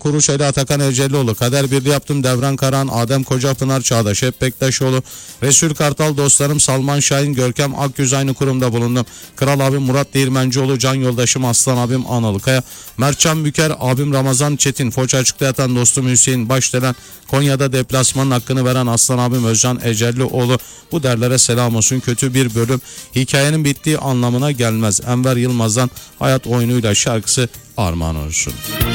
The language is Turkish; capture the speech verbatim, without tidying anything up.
Kuruş, Ali Atakan Evcelioğlu, Kader Birliği yaptım, Devran Karan, Adem Kocapınar, Çağdaş Hep Bektaşoğlu, Resul Kartal, dostlarım Salman Şahin, Görkem Akgüz aynı kurumda bulundum. Kral abim Murat Değirmencioğlu, can yoldaşım Aslan abim Analıkaya, Mertcan Büker, abim Ramazan Çetin, Foça açıkta yatan dostum Hüseyin Başdelen, Konya'da deplasmanın hakkını veren Aslan abim Özcan Ecellioğlu. Bu derlere selam olsun. Kötü bir bölüm hikayenin bittiği anlamına gelmez. Enver Yılmaz'dan Hayat Oyunuyla şarkısı armağan olsun.